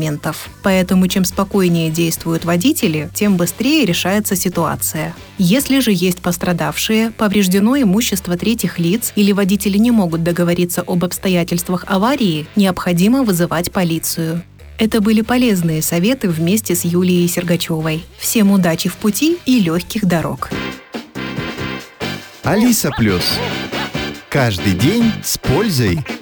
моментов. Поэтому чем спокойнее действуют водители, тем быстрее решается ситуация. Если же есть пострадавшие, повреждено имущество третьих лиц или водители не могут договориться об обстоятельствах аварии, необходимо вызывать полицию. Это были полезные советы вместе с Юлией Сергачевой. Всем удачи в пути и легких дорог. Алиса Плюс. Каждый день с пользой.